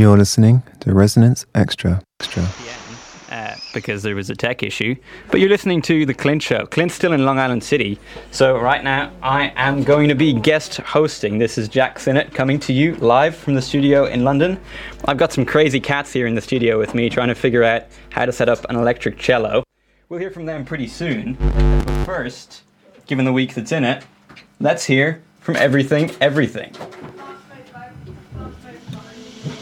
You're listening to Resonance Extra. Because there was a tech issue. But you're listening to The Clint Show. Clint's still in Long Island City. So right now, I am going to be guest hosting. This is Jack Sinnott coming to you live from the studio in London. I've got some crazy cats here in the studio with me trying to figure out how to set up an electric cello. We'll hear from them pretty soon. But first, given the week that's in it, let's hear from Everything Everything.